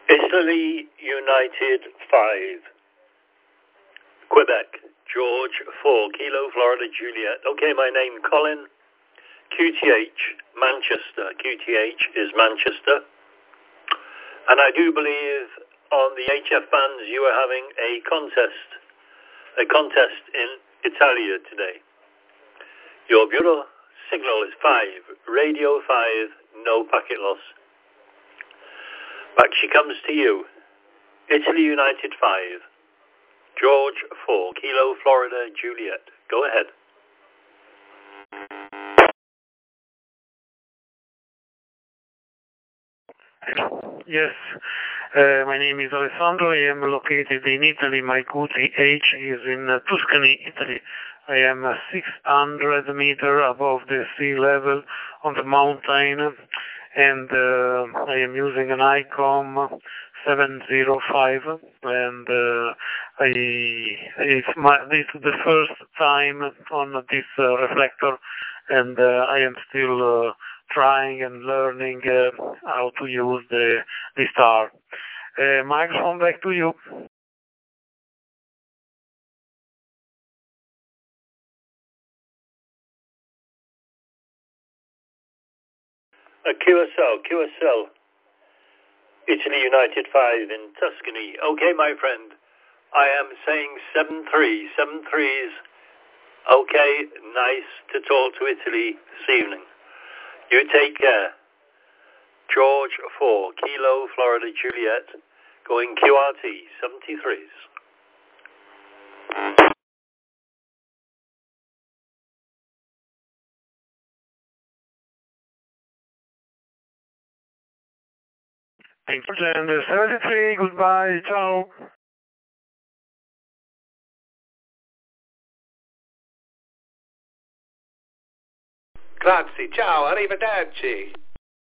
Italy United 5, Quebec, George 4, Kilo, Florida, Juliet. Okay, my name Colin, QTH, Manchester. QTH is Manchester. And I do believe on the HF bands you are having a contest in Italia today. Your bureau signal is 5, radio 5, no packet loss. Back she comes to you. Italy United 5, George 4, Kilo, Florida, Juliet. Go ahead. Yes, my name is Alessandro. I am located in Italy. My QTH is in Tuscany, Italy. I am 600 meters above the sea level on the mountain, and I am using an ICOM 705, and this is the first time on this reflector, and I am still trying and learning how to use the star. Microphone back to you. QSL, Italy United 5 in Tuscany. Okay, my friend, I am saying 7-3. 7-3s. Okay, nice to talk to Italy this evening. You take care. George 4, Kilo, Florida, Juliet, going QRT, 73s. Thanks for joining 73, goodbye, ciao. Grazie, ciao, arrivederci.